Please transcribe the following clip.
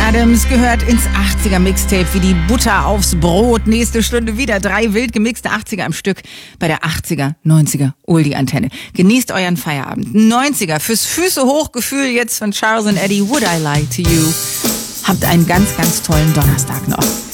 Adams gehört ins 80er Mixtape wie die Butter aufs Brot. Nächste Stunde wieder 3 wild gemixte 80er am Stück bei der 80er, 90er Oldie-Antenne. Genießt euren Feierabend. 90er fürs Füße hochgefühl jetzt von Charles and Eddie, Would I Lie to You. Habt einen ganz, ganz tollen Donnerstag noch.